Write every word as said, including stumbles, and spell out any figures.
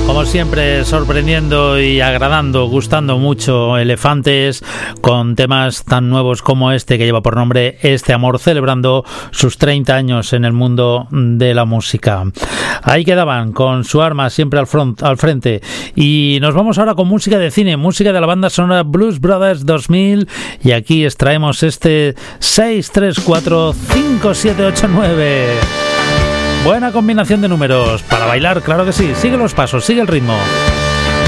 Como siempre, sorprendiendo y agradando, gustando mucho Elefantes, con temas tan nuevos como este que lleva por nombre Este Amor, celebrando sus treinta años en el mundo de la música. Ahí quedaban, con su arma siempre al, front, al frente. Y nos vamos ahora con música de cine, música de la banda sonora Blues Brothers dos mil. Y aquí extraemos este seis tres cuatro cinco siete ocho nueve. Buena combinación de números para bailar, claro que sí. Sigue los pasos, sigue el ritmo.